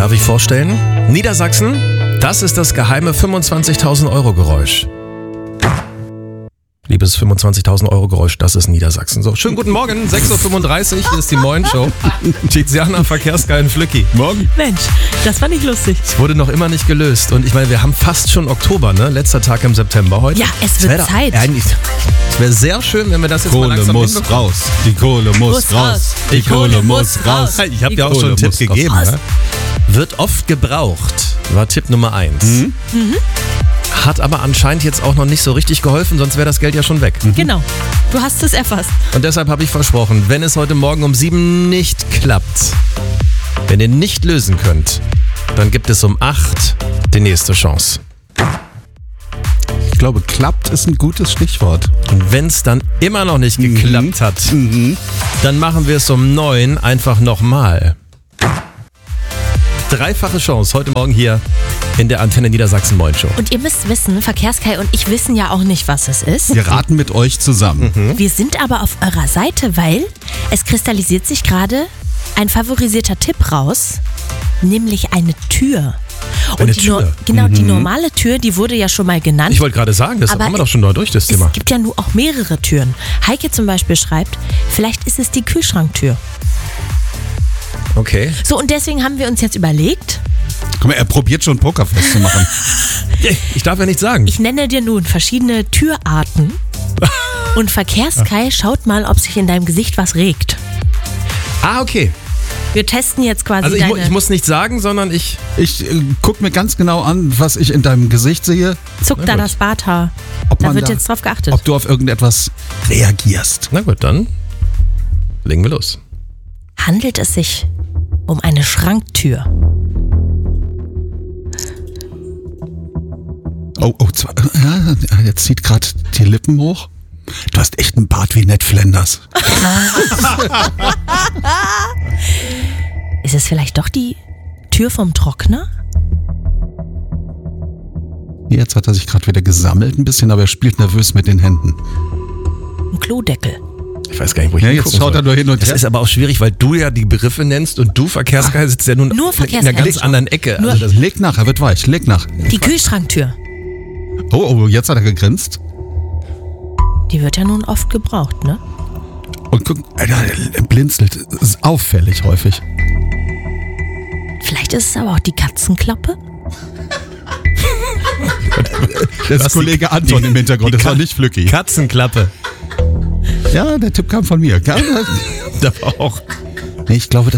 Darf ich vorstellen? Niedersachsen, das ist das geheime 25.000 Euro Geräusch. Liebes 25.000 Euro Geräusch, das ist Niedersachsen. So, schönen guten Morgen, 6.35 Uhr, hier ist die Moin-Show. Tiziana, Verkehrsgeil und Flücki. Morgen. Mensch, das war nicht lustig. Es wurde noch immer nicht gelöst und ich meine, wir haben fast schon Oktober, ne? Letzter Tag im September heute. Ja, es wird Zeit. Es wäre sehr schön, wenn wir das jetzt mal langsam hinbekommen. Raus. Die Kohle muss raus. Die Kohle muss raus. Ich habe ja auch schon einen Tipp gegeben. Ne? Wird oft gebraucht, war Tipp Nummer 1. Hat aber anscheinend jetzt auch noch nicht so richtig geholfen, sonst wäre das Geld ja schon weg. Genau, du hast es erfasst. Und deshalb habe ich versprochen, wenn es heute Morgen um 7 nicht klappt, wenn ihr nicht lösen könnt, dann gibt es um 8 die nächste Chance. Ich glaube, klappt ist ein gutes Stichwort. Und wenn es dann immer noch nicht geklappt hat, dann machen wir es um 9 einfach nochmal. Dreifache Chance heute Morgen hier in der Antenne Niedersachsen Moin Show. Und ihr müsst wissen, Verkehrskai und ich wissen ja auch nicht, was es ist. Wir raten mit euch zusammen. Wir sind aber auf eurer Seite, weil es kristallisiert sich gerade ein favorisierter Tipp raus, nämlich eine Tür. Eine Tür? Die normale Tür, die wurde ja schon mal genannt. Ich wollte gerade sagen, das aber haben wir doch schon neu durch, das Thema. Es gibt ja nur auch mehrere Türen. Heike zum Beispiel schreibt, vielleicht ist es die Kühlschranktür. Okay. So, und deswegen haben wir uns jetzt überlegt. Guck mal, er probiert schon Pokerface zu machen. Ich darf ja nichts sagen. Ich nenne dir nun verschiedene Türarten und Verkehrskai schaut mal, ob sich in deinem Gesicht was regt. Ah, okay. Wir testen jetzt quasi Also ich muss nichts sagen, sondern ich guck mir ganz genau an, was ich in deinem Gesicht sehe. Zuckt da das Barthaar. Da wird jetzt drauf geachtet. Ob du auf irgendetwas reagierst. Na gut, dann legen wir los. Handelt es sich um eine Schranktür? Jetzt zieht gerade die Lippen hoch. Du hast echt einen Bart wie Ned Flanders. Ist es vielleicht doch die Tür vom Trockner? Jetzt hat er sich gerade wieder gesammelt ein bisschen, aber er spielt nervös mit den Händen. Ein Klodeckel. Ich weiß gar nicht, wo ich jetzt schaut er nur hin und her. Das ist aber auch schwierig, weil du ja die Begriffe nennst und du, Verkehrsgeil, sitzt ja nun Nur in einer ganz anderen Ecke. Nur Also das Leg nach, er wird weich, leg nach. Die Kühlschranktür. Oh, jetzt hat er gegrinst. Die wird ja nun oft gebraucht, ne? Und guck, Alter, er blinzelt. Das ist auffällig häufig. Vielleicht ist es aber auch die Katzenklappe? Das ist Kollege Anton im Hintergrund, das war nicht Flücki. Katzenklappe. Ja, der Tipp kam von mir. Da war auch. Nee, ich glaube,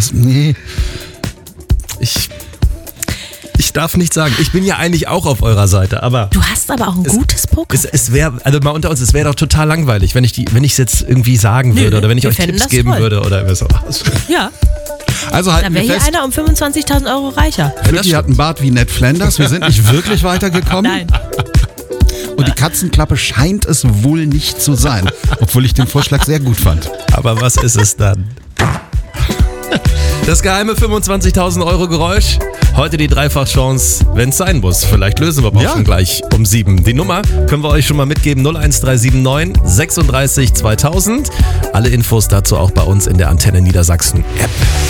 Ich darf nicht sagen, ich bin ja eigentlich auch auf eurer Seite, aber... Du hast aber auch ein gutes Poker. Es wäre, also mal unter uns, es wäre doch total langweilig, wenn ich es jetzt irgendwie sagen würde oder wenn ich euch Tipps geben würde oder so. Ja, Also dann halten wäre wir hier fest, einer um 25.000 Euro reicher. Flücki hat einen Bart wie Ned Flanders. Wir sind nicht wirklich weitergekommen. Nein. Und die Katzenklappe scheint es wohl nicht zu sein. Obwohl ich den Vorschlag sehr gut fand. Aber was ist es dann? Das geheime 25.000 Euro Geräusch. Heute die Dreifachchance, wenn es sein muss. Vielleicht lösen wir aber auch schon gleich um 7. Die Nummer können wir euch schon mal mitgeben. 01379 36 2000. Alle Infos dazu auch bei uns in der Antenne Niedersachsen App.